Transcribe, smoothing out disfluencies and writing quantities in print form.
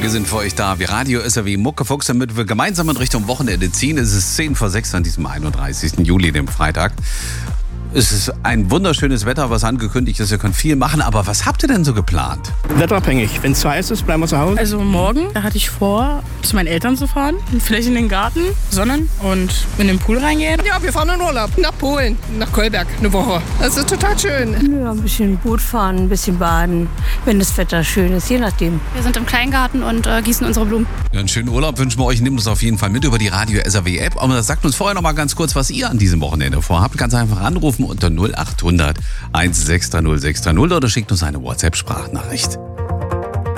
Wir sind für euch da. Wir Radio SAW Muckefuchs, damit wir gemeinsam in Richtung Wochenende ziehen. Es ist 10:06 an diesem 31. Juli, dem Freitag. Es ist ein wunderschönes Wetter, was angekündigt ist. Ihr könnt viel machen, aber was habt ihr denn so geplant? Wetterabhängig. Wenn es zu heiß ist, bleiben wir zu Hause. Also morgen, da hatte ich vor, zu meinen Eltern zu fahren. Vielleicht in den Garten, sonnen und in den Pool reingehen. Ja, wir fahren in Urlaub. Nach Polen, nach Kolberg, eine Woche. Das ist total schön. Ja, ein bisschen Boot fahren, ein bisschen baden, wenn das Wetter schön ist, je nachdem. Wir sind im Kleingarten und gießen unsere Blumen. Ja, einen schönen Urlaub wünschen wir euch. Nehmt uns auf jeden Fall mit über die Radio SAW App. Aber sagt uns vorher noch mal ganz kurz, was ihr an diesem Wochenende vorhabt. Ganz einfach anrufen unter 0800 1630630 oder schickt uns eine WhatsApp-Sprachnachricht.